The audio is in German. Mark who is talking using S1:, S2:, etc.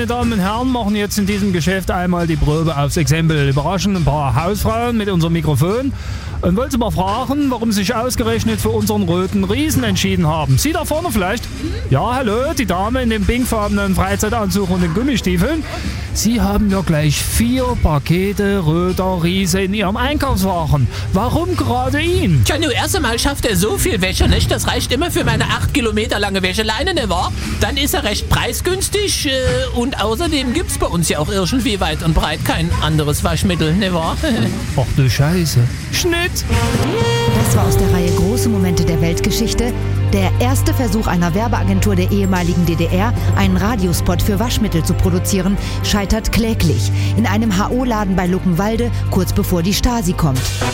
S1: meine Damen und Herren, machen jetzt in diesem Geschäft einmal die Probe aufs Exempel. Überraschen ein paar Hausfrauen mit unserem Mikrofon und wollte mal fragen, warum Sie sich ausgerechnet für unseren roten Riesen entschieden haben. Sie da vorne vielleicht? Ja, hallo, die Dame in dem pinkfarbenen Freizeitanzug und den Gummistiefeln. Sie haben ja gleich 4 Pakete roter Riese in Ihrem Einkaufswagen. Warum gerade ihn?
S2: Tja, nur erst einmal schafft er so viel Wäsche, nicht? Das reicht immer für meine 8 Kilometer lange Wäscheleine, ne wahr? Dann ist er recht preisgünstig und außerdem gibt's bei uns ja auch irgendwie weit und breit kein anderes Waschmittel, ne wahr?
S1: Ach du Scheiße. Schnitt!
S3: Das war aus der Reihe Große Momente der Weltgeschichte. Der erste Versuch einer Werbeagentur der ehemaligen DDR, einen Radiospot für Waschmittel zu produzieren, scheitert kläglich. In einem HO-Laden bei Luckenwalde, kurz bevor die Stasi kommt.